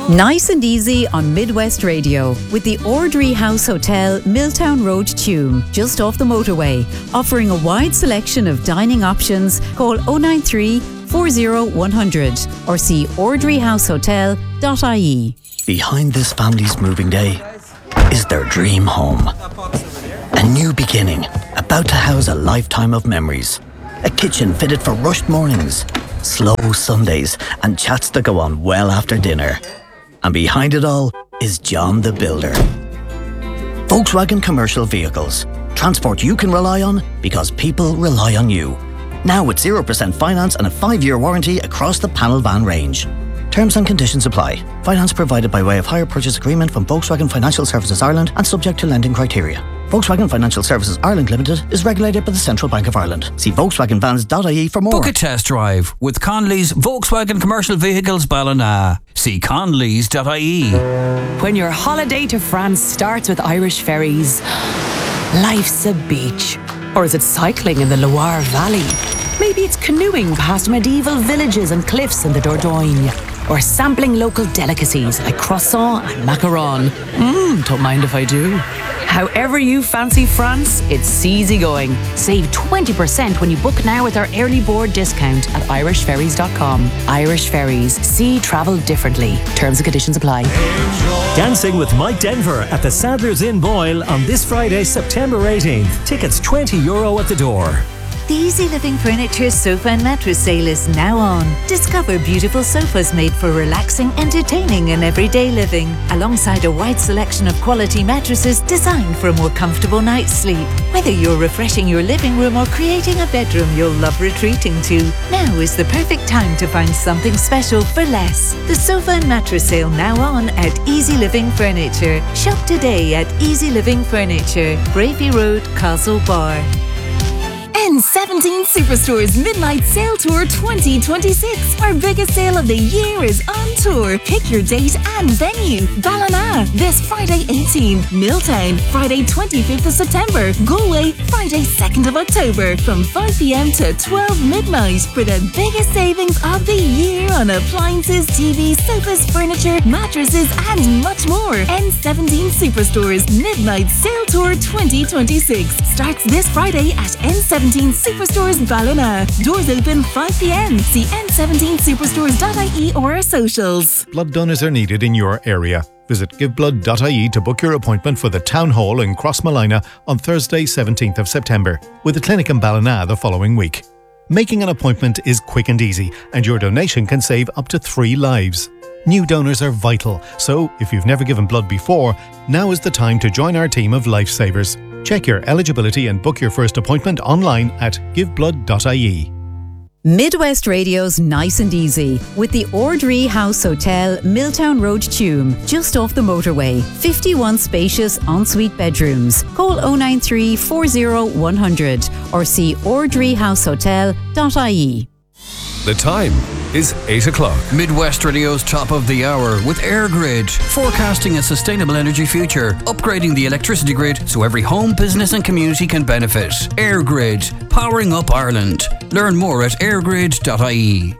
Nice and easy on Midwest Radio with the Ordry House Hotel, Milltown Road, Tuam, just off the motorway, offering a wide selection of dining options. Call 093 40 100 or see ordryhousehotel.ie. Behind this family's moving day is their dream home. A new beginning, about to house a lifetime of memories. A kitchen fitted for rushed mornings, slow Sundays, and chats that go on well after dinner. And behind it all is John the Builder. Volkswagen Commercial Vehicles. Transport you can rely on because people rely on you. Now with 0% finance and a 5-year warranty across the panel van range. Terms and conditions apply. Finance provided by way of hire purchase agreement from Volkswagen Financial Services Ireland and subject to lending criteria. Volkswagen Financial Services Ireland Limited is regulated by the Central Bank of Ireland. See VolkswagenVans.ie for more. Book a test drive with Conley's Volkswagen Commercial Vehicles Ballina. See Conleys.ie. When your holiday to France starts with Irish ferries, life's a beach. Or is it cycling in the Loire Valley? Maybe it's canoeing past medieval villages and cliffs in the Dordogne. Or sampling local delicacies like croissant and macaron. Don't mind if I do. However you fancy France, it's easy going. Save 20% when you book now with our early board discount at irishferries.com. Irish Ferries. See travel differently. Terms and conditions apply. Dancing with Mike Denver at the Sadler's Inn Boyle on this Friday, September 18th. Tickets €20 at the door. The Easy Living Furniture sofa and mattress sale is now on. Discover beautiful sofas made for relaxing, entertaining and everyday living, alongside a wide selection of quality mattresses designed for a more comfortable night's sleep. Whether you're refreshing your living room or creating a bedroom you'll love retreating to, now is the perfect time to find something special for less. The sofa and mattress sale now on at Easy Living Furniture. Shop today at Easy Living Furniture, Bravey Road, Castlebar. N17 Superstore's Midnight Sale Tour 2026. Our biggest sale of the year is on tour. Pick your date and venue. Ballina, this Friday 18th. Milltown, Friday 25th of September. Galway, Friday 2nd of October. From 5 p.m. to 12 midnight for the biggest savings of the year on appliances, TVs, sofas, furniture, mattresses and much more. N17 Superstore's Midnight Sale Tour 2026 starts this Friday at N17 Superstores Ballina. Doors open 5 p.m. See n17superstores.ie or our socials. Blood donors are needed in your area. Visit giveblood.ie to book your appointment for the Town Hall in Crossmolina on Thursday 17th of September, with a clinic in Ballina the following week. Making an appointment is quick and easy, and your donation can save up to 3 lives. New donors are vital, so if you've never given blood before, now is the time to join our team of lifesavers. Check your eligibility and book your first appointment online at giveblood.ie. Midwest Radio's Nice and Easy with the Ordry House Hotel, Milltown Road, Tuam, just off the motorway. 51 spacious ensuite bedrooms. Call 093 40 100 or see ordryhousehotel.ie. The time is 8 o'clock. Midwest Radio's top of the hour with EirGrid, forecasting a sustainable energy future, upgrading the electricity grid so every home, business and community can benefit. EirGrid, powering up Ireland. Learn more at airgrid.ie.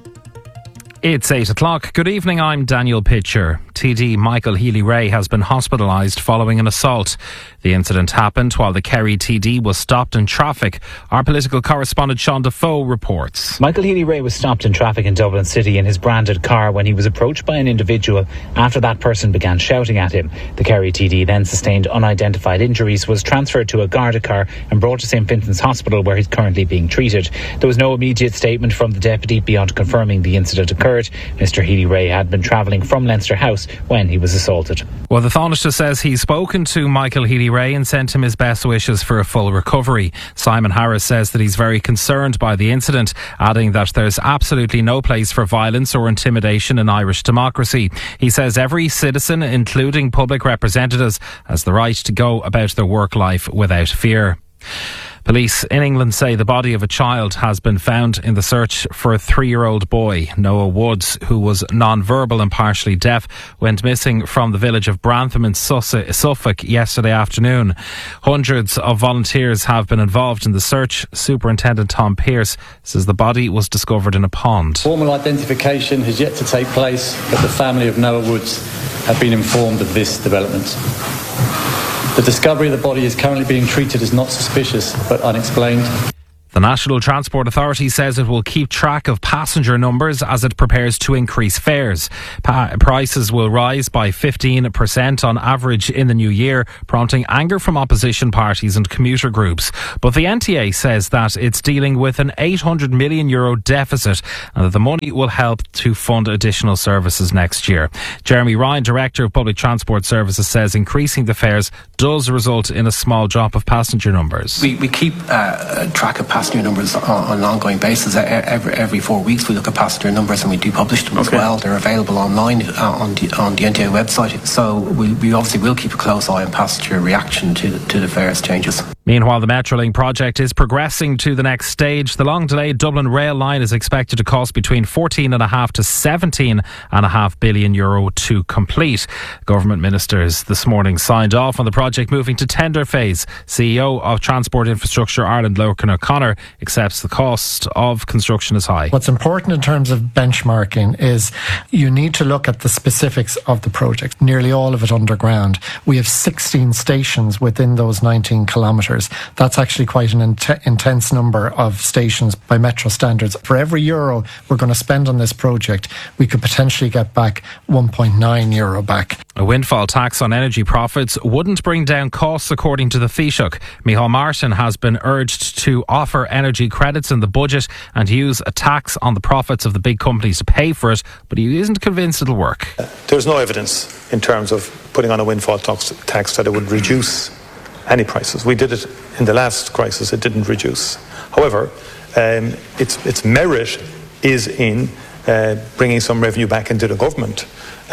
It's 8 o'clock. Good evening, I'm Daniel Pitcher. TD Michael Healy-Rae has been hospitalised following an assault. The incident happened while the Kerry TD was stopped in traffic. Our political correspondent Sean Defoe reports. Michael Healy-Rae was stopped in traffic in Dublin City in his branded car when he was approached by an individual after that person began shouting at him. The Kerry TD then sustained unidentified injuries, was transferred to a Garda car and brought to St Vincent's Hospital where he's currently being treated. There was no immediate statement from the deputy beyond confirming the incident occurred. Mr. Healy-Rae had been travelling from Leinster House when he was assaulted. Well, the Taoiseach says he's spoken to Michael Healy-Rae and sent him his best wishes for a full recovery. Simon Harris says that he's very concerned by the incident, adding that there's absolutely no place for violence or intimidation in Irish democracy. He says every citizen, including public representatives, has the right to go about their work life without fear. Police in England say the body of a child has been found in the search for a 3-year-old boy. Noah Woods, who was non-verbal and partially deaf, went missing from the village of Brantham in Suffolk yesterday afternoon. Hundreds of volunteers have been involved in the search. Superintendent Tom Pearce says the body was discovered in a pond. Formal identification has yet to take place, but the family of Noah Woods have been informed of this development. The discovery of the body is currently being treated as not suspicious but unexplained. The National Transport Authority says it will keep track of passenger numbers as it prepares to increase fares. Prices will rise by 15% on average in the new year, prompting anger from opposition parties and commuter groups. But the NTA says that it's dealing with an €800 million deficit and that the money will help to fund additional services next year. Jeremy Ryan, Director of Public Transport Services, says increasing the fares does result in a small drop of passenger numbers. We keep track of passenger numbers on an ongoing basis. Every 4 weeks we look at passenger numbers and we do publish them as well. They're available online on the NTA website. So we obviously will keep a close eye on passenger reaction to the fares changes. Meanwhile, the Metrolink project is progressing to the next stage. The long-delayed Dublin rail line is expected to cost between €14.5 to €17.5 billion to complete. Government ministers this morning signed off on the project moving to tender phase. CEO of Transport Infrastructure Ireland, Lorcan O'Connor, accepts the cost of construction is high. What's important in terms of benchmarking is you need to look at the specifics of the project. Nearly all of it underground. We have 16 stations within those 19 kilometres. That's actually quite an intense number of stations by Metro standards. For every euro we're going to spend on this project, we could potentially get back €1.9 back. A windfall tax on energy profits wouldn't bring down costs, according to the Taoiseach. Micheál Martin has been urged to offer energy credits in the budget and use a tax on the profits of the big companies to pay for it, but he isn't convinced it'll work. There's no evidence in terms of putting on a windfall tax that it would reduce any prices. We did it in the last crisis, it didn't reduce. However, its merit is in bringing some revenue back into the government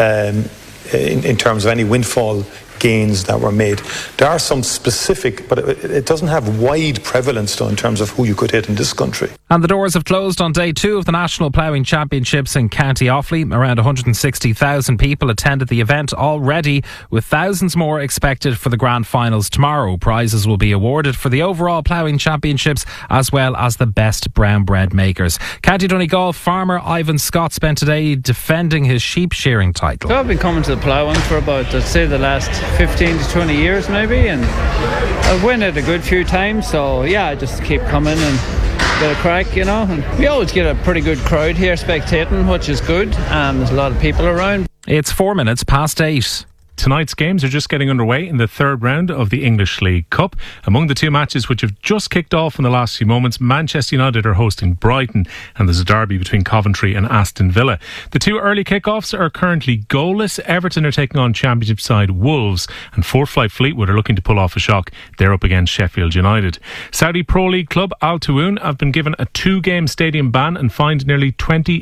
in terms of any windfall gains that were made. There are some specific, but it doesn't have wide prevalence though in terms of who you could hit in this country. And the doors have closed on day 2 of the National Ploughing Championships in County Offaly. Around 160,000 people attended the event already, with thousands more expected for the grand finals tomorrow. Prizes will be awarded for the overall Ploughing Championships as well as the best brown bread makers. County Donegal farmer Ivan Scott spent today defending his sheep shearing title. So I've been coming to the ploughing for about, I'd say, the last 15 to 20 years maybe, and I've won it a good few times, so yeah, I just keep coming and get a crack, you know. And we always get a pretty good crowd here spectating, which is good. There's a lot of people around. It's 4 minutes past 8. Tonight's games are just getting underway in the third round of the English League Cup. Among the two matches which have just kicked off in the last few moments, Manchester United are hosting Brighton and there's a derby between Coventry and Aston Villa. The two early kickoffs are currently goalless. Everton are taking on Championship side Wolves and Fourth Flight Fleetwood are looking to pull off a shock. They're up against Sheffield United. Saudi Pro League club Al Tawoun have been given a 2-game stadium ban and fined nearly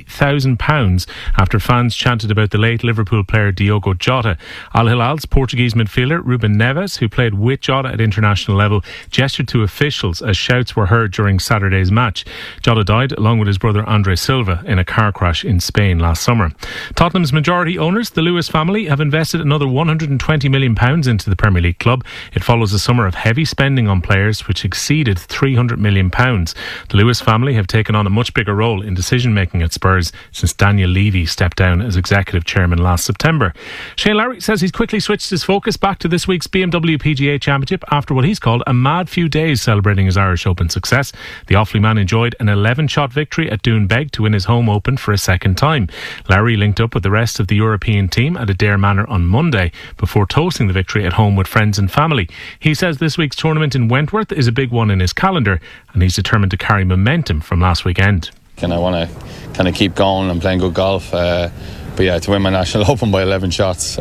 £20,000 after fans chanted about the late Liverpool player Diogo Jota. Al Hilal's Portuguese midfielder Ruben Neves, who played with Jota at international level, gestured to officials as shouts were heard during Saturday's match. Jota died along with his brother Andre Silva in a car crash in Spain last summer. Tottenham's majority owners, the Lewis family, have invested another £120 million into the Premier League club. It follows a summer of heavy spending on players which exceeded £300 million. The Lewis family have taken on a much bigger role in decision making at Spurs since Daniel Levy stepped down as executive chairman last September. Shane Lowry says he's quickly switched his focus back to this week's BMW PGA Championship after what he's called a mad few days celebrating his Irish Open success. The Offaly man enjoyed an 11-shot victory at Doonbeg to win his home Open for a second time. Lowry linked up with the rest of the European team at Adare Manor on Monday before toasting the victory at home with friends and family. He says this week's tournament in Wentworth is a big one in his calendar and he's determined to carry momentum from last weekend. And I want to kind of keep going and playing good golf. But yeah, to win my National Open by 11 shots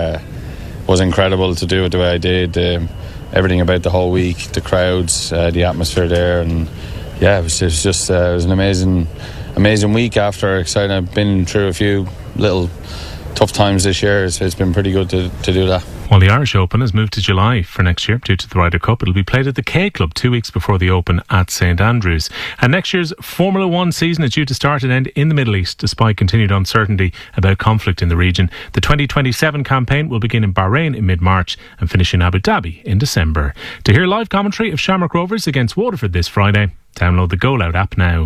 was incredible. To do it the way I did. Everything about the whole week, the crowds, the atmosphere there, and yeah, it was an amazing week after exciting. I've been through a few little tough times this year, it's been pretty good to do that. Well, the Irish Open has moved to July for next year due to the Ryder Cup. It'll be played at the K Club 2 weeks before the Open at St Andrews. And next year's Formula One season is due to start and end in the Middle East, despite continued uncertainty about conflict in the region. The 2027 campaign will begin in Bahrain in mid-March and finish in Abu Dhabi in December. To hear live commentary of Shamrock Rovers against Waterford this Friday, download the Go Loud app now.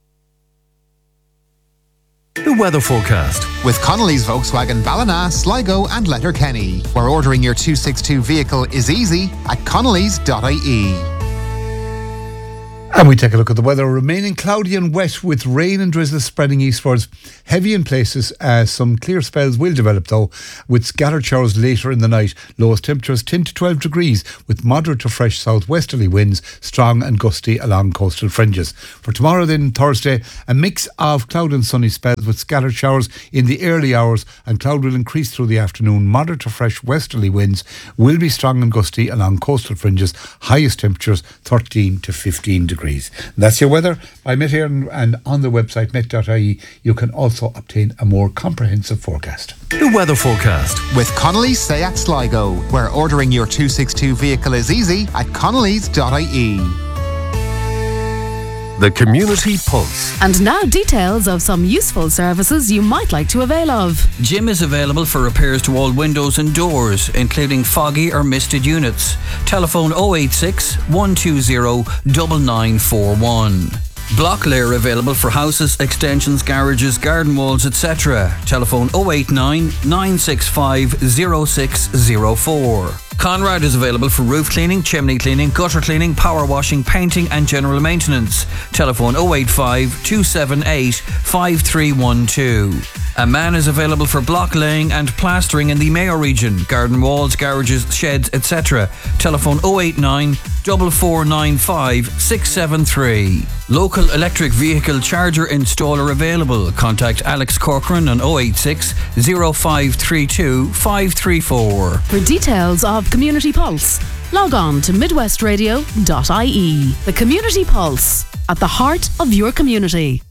The weather forecast with Connolly's Volkswagen Ballina, Sligo and Letterkenny, where ordering your 262 vehicle is easy at connolly's.ie. And we take a look at the weather. Remaining cloudy and wet with rain and drizzle spreading eastwards. Heavy in places. Some clear spells will develop though, with scattered showers later in the night. Lowest temperatures 10 to 12 degrees with moderate to fresh southwesterly winds, strong and gusty along coastal fringes. For tomorrow then, Thursday, a mix of cloud and sunny spells with scattered showers in the early hours, and cloud will increase through the afternoon. Moderate to fresh westerly winds will be strong and gusty along coastal fringes. Highest temperatures 13 to 15 degrees. That's your weather by Met here, and on the website met.ie you can also obtain a more comprehensive forecast. The weather forecast with Connolly's Seat Sligo, where ordering your 262 vehicle is easy at connolly's.ie. The Community Pulse. And now details of some useful services you might like to avail of. Jim is available for repairs to all windows and doors, including foggy or misted units. Telephone 086 120 9941. Block layer available for houses, extensions, garages, garden walls, etc. Telephone 089 965 0604. Conrad is available for roof cleaning, chimney cleaning, gutter cleaning, power washing, painting and general maintenance. Telephone 085 278 5312. A man is available for block laying and plastering in the Mayo region, garden walls, garages, sheds, etc. Telephone 089 4495 673. Local electric vehicle charger installer available. Contact Alex Corcoran on 086 0532 534. For details of Community Pulse, log on to midwestradio.ie. The Community Pulse, at the heart of your community.